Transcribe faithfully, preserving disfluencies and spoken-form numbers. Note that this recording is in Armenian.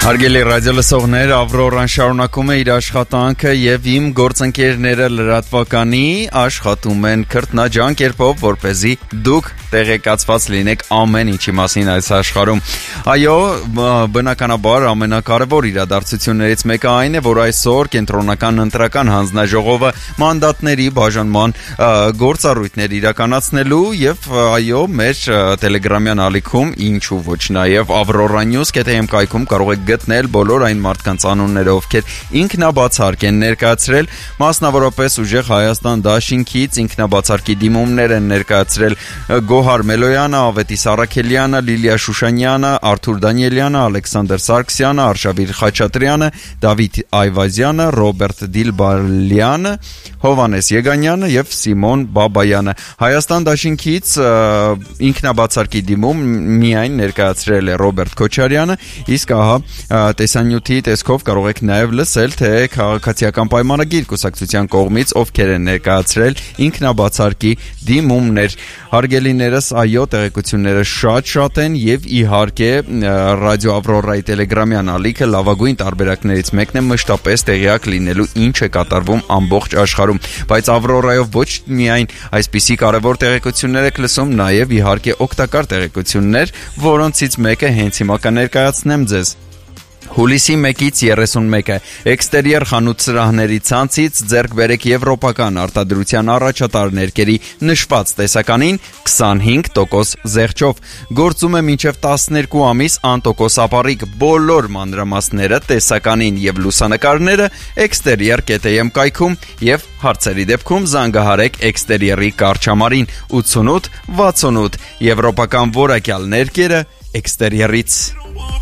Հարգելի ռադիոլսողներ, Ավրորան շարունակում է իր աշխատանքը եւ իմ գործընկերները լրատվականի աշխատում են քրտնաջան կերպով, որպեսզի դուք տեղեկացված լինեք ամեն ինչի մասին այս աշխարհում։ Այո, բնականաբար ամենակարևոր իրադարձություններից մեկը այն է, որ այսօր կենտրոնական ընտրական հանձնաժողովը մանդատների բաժանման գործառույթներ իրականացնելու եւ այո, մեր Telegram-յան ալիքում ինչու ոչ նաեւ Avrora News.am կայքում կարող եք գտնել բոլոր այն մարդկանց անունները, ովքեր ինքնաբացարկ են ներկայացրել, մասնավորապես ուժեղ Հայաստան դաշինքից ինքնաբացարկի դիմումներ են ներկայացրել Գոհար Մելոյանը, Ավետիս Արաքելյանը, Լիլիա Շուշանյանը, Արթուր Դանիելյանը, Ալեքսանդր Սարգսյանը, Արշավիր Խաչատրյանը, Դավիթ Այվազյանը, Ռոբերտ Դիլբալյանը, Հովանես Եգանյանը եւ Սիմոն Բաբայանը։ Հայաստան դաշինքից ինքնաբացարկի դիմում միայն ներկայացրել է Ռոբերտ Քոչարյանը, իսկ ահա տեսանյութի տեսքով կարող եք նաև լսել, թե քաղաքացիական պայմանագիր կուսակցության կողմից ովքեր են ներկայացրել ինքնաբացարկի դիմումներ։ Հարգելիներս, այո, տեղեկությունները շատ-շատ են եւ իհարկե Ռադիո Ավրորայի Telegram-յան ալիքը լավագույն տարբերակներից մեկն է մշտապես տեղյակ լինելու ինչ է կատարվում ամբողջ աշխարհում, բայց Ավրորայով ոչ միայն այսպիսի կարևոր տեղեկություններ եք լսում, նաև իհարկե օգտակար տեղեկություններ, որոնցից մեկը հենց հիմա կներկայացնեմ ձեզ։ Հուլիսի մեկից երեսունմեկը էքստերիեր խանութ սրահների ցանցից ձեռք բերեք եվրոպական արտադրության առաջատար ներկերի նշված տեսականին քսանհինգ տոկոս զեղչով։ Գործում է մինչև տասներկու ամիս անտոկոս ապառիկ, բոլոր մանրամասները, տեսականին եւ լուսանկարները exterior.am կայքում եւ հարցերի դեպքում զանգահարեք էքստերիերի կարճամարին ութսունութ վաթսունութ եվրոպական որակյալ ներկերը էքստերիերից։